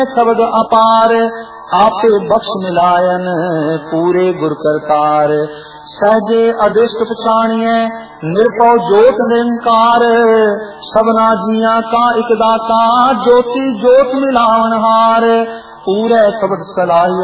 शब्द अपार आपे बख्श मिलायन पूरे गुर करतार। सहजे अदृष्ट पछाणिए निरपौ जोत निरंकार सबना जिया का एक दाता ज्योति जोत मिलावन हार पूरे शब्द सलाहिया